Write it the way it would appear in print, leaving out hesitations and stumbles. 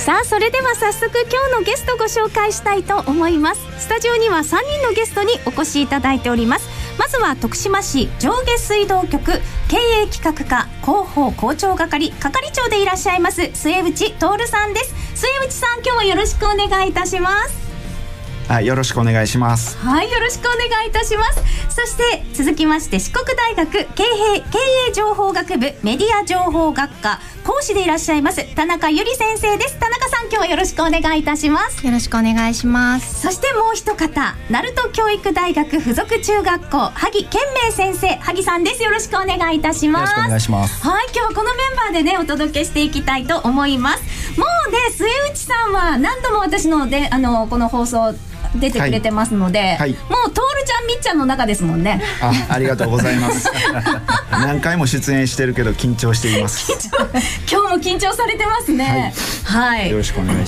さあそれでは早速今日のゲストご紹介したいと思います。スタジオには3人のゲストにお越しいただいております。まずは徳島市上下水道局経営企画課広報広聴係係長でいらっしゃいます末内徹さんです。末内さん、今日はよろしくお願いいたします。 よろしくお願いします。 はい、よろしくお願いいたします。そして続きまして四国大学経営情報学部メディア情報学科講師でいらっしゃいます田中由里先生です。田中さん、今日はよろしくお願いいたします。 よろしくお願いします。 そしてもう一方、鳴門教育大学附属中学校萩健明先生、萩さんです。よろしくお願いいたします。 よろしくお願いします。 はい、今日はこのメンバーでねお届けしていきたいと思います。もうね、末内さんは何度も私のでこの放送出てくれてますので、はい、もうトールちゃんみっちゃんの中ですもんね。 ありがとうございます何回も出演してるけど緊張しています今日も緊張されてますね。はい、 よろしくお願いします。